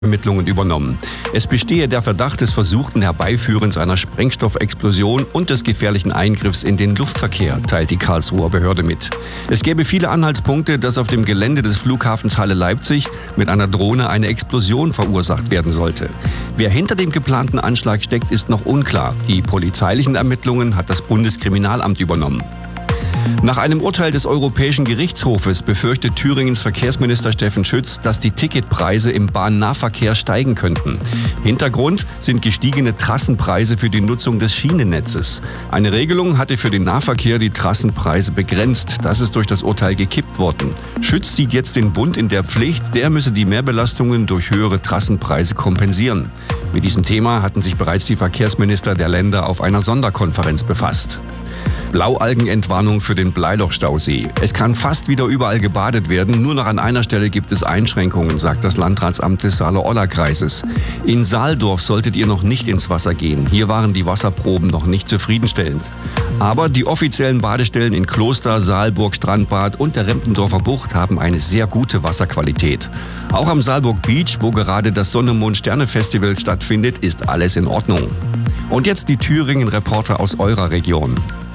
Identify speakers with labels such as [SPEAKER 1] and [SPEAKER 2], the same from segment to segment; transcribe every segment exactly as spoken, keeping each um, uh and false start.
[SPEAKER 1] Ermittlungen übernommen. Es bestehe der Verdacht des versuchten Herbeiführens einer Sprengstoffexplosion und des gefährlichen Eingriffs in den Luftverkehr, teilt die Karlsruher Behörde mit. Es gäbe viele Anhaltspunkte, dass auf dem Gelände des Flughafens Halle-Leipzig mit einer Drohne eine Explosion verursacht werden sollte. Wer hinter dem geplanten Anschlag steckt, ist noch unklar. Die polizeilichen Ermittlungen hat das Bundeskriminalamt übernommen. Nach einem Urteil des Europäischen Gerichtshofes befürchtet Thüringens Verkehrsminister Steffen Schütz, dass die Ticketpreise im Bahnnahverkehr steigen könnten. Hintergrund sind gestiegene Trassenpreise für die Nutzung des Schienennetzes. Eine Regelung hatte für den Nahverkehr die Trassenpreise begrenzt. Das ist durch das Urteil gekippt worden. Schütz sieht jetzt den Bund in der Pflicht, der müsse die Mehrbelastungen durch höhere Trassenpreise kompensieren. Mit diesem Thema hatten sich bereits die Verkehrsminister der Länder auf einer Sonderkonferenz befasst. Blaualgenentwarnung für den Bleilochstausee. Es kann fast wieder überall gebadet werden, nur noch an einer Stelle gibt es Einschränkungen, sagt das Landratsamt des Saale-Orla-Kreises. In Saaldorf solltet ihr noch nicht ins Wasser gehen. Hier waren die Wasserproben noch nicht zufriedenstellend. Aber die offiziellen Badestellen in Kloster, Saalburg, Strandbad und der Rempendorfer Bucht haben eine sehr gute Wasserqualität. Auch am Saalburg Beach, wo gerade das Sonne-Mond-Sterne-Festival stattfindet, ist alles in Ordnung. Und jetzt die Thüringen-Reporter aus eurer Region.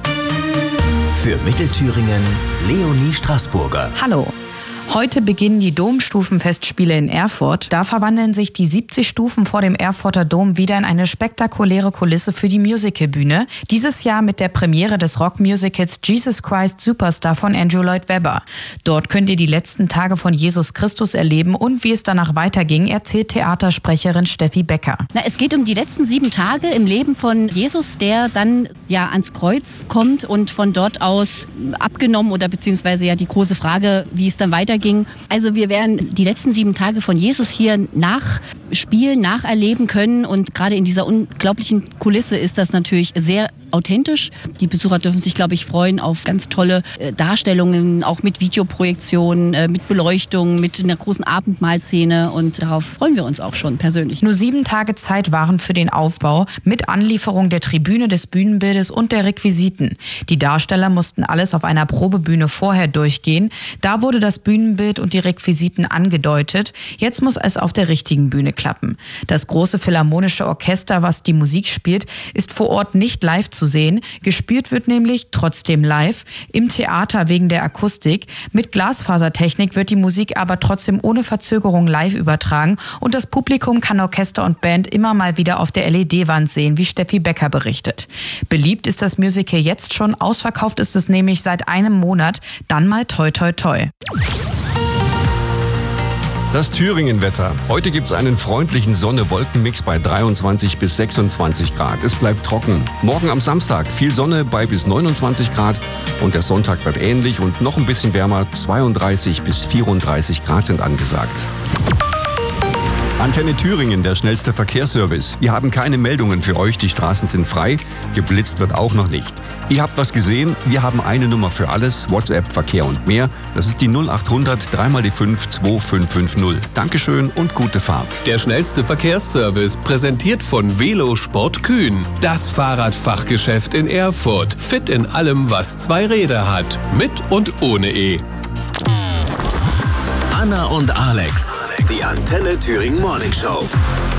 [SPEAKER 2] Für Mittelthüringen Leonie Straßburger.
[SPEAKER 3] Hallo. Heute beginnen die Domstufenfestspiele in Erfurt. Da verwandeln sich die siebzig Stufen vor dem Erfurter Dom wieder in eine spektakuläre Kulisse für die Musicalbühne. Dieses Jahr mit der Premiere des Rockmusicals Jesus Christ Superstar von Andrew Lloyd Webber. Dort könnt ihr die letzten Tage von Jesus Christus erleben und wie es danach weiterging, erzählt Theatersprecherin Steffi Becker.
[SPEAKER 4] Na, es geht um die letzten sieben Tage im Leben von Jesus, der dann ja ans Kreuz kommt und von dort aus abgenommen oder beziehungsweise ja die große Frage, wie es dann weitergeht. Ging. Also wir werden die letzten sieben Tage von Jesus hier nachspielen, nacherleben können und gerade in dieser unglaublichen Kulisse ist das natürlich sehr authentisch. Die Besucher dürfen sich, glaube ich, freuen auf ganz tolle äh, Darstellungen, auch mit Videoprojektionen, äh, mit Beleuchtung, mit einer großen Abendmahlszene und darauf freuen wir uns auch schon persönlich.
[SPEAKER 3] Nur sieben Tage Zeit waren für den Aufbau mit Anlieferung der Tribüne, des Bühnenbildes und der Requisiten. Die Darsteller mussten alles auf einer Probebühne vorher durchgehen. Da wurde das Bühnenbild und die Requisiten angedeutet. Jetzt muss es auf der richtigen Bühne klappen. Das große philharmonische Orchester, was die Musik spielt, ist vor Ort nicht live zu sehen. Gespielt wird nämlich trotzdem live im Theater wegen der Akustik. Mit Glasfasertechnik wird die Musik aber trotzdem ohne Verzögerung live übertragen und das Publikum kann Orchester und Band immer mal wieder auf der L E D-Wand sehen, wie Steffi Becker berichtet. Beliebt ist das Musical jetzt schon, ausverkauft ist es nämlich seit einem Monat. Dann mal toi toi toi.
[SPEAKER 1] Das Thüringen-Wetter. Heute gibt es einen freundlichen Sonne-Wolken-Mix bei dreiundzwanzig bis sechsundzwanzig Grad. Es bleibt trocken. Morgen am Samstag viel Sonne bei bis neunundzwanzig Grad und der Sonntag wird ähnlich und noch ein bisschen wärmer. zweiunddreißig bis vierunddreißig Grad sind angesagt. Antenne Thüringen, der schnellste Verkehrsservice. Wir haben keine Meldungen für euch, die Straßen sind frei. Geblitzt wird auch noch nicht. Ihr habt was gesehen? Wir haben eine Nummer für alles. WhatsApp, Verkehr und mehr. Das ist die null acht hundert drei mal die fünf zwei fünf fünf null. Dankeschön und gute Fahrt.
[SPEAKER 5] Der schnellste Verkehrsservice, präsentiert von Velosport Kühn. Das Fahrradfachgeschäft in Erfurt. Fit in allem, was zwei Räder hat. Mit und ohne E.
[SPEAKER 2] Anna und Alex. Die Antenne Thüringen Morning Show.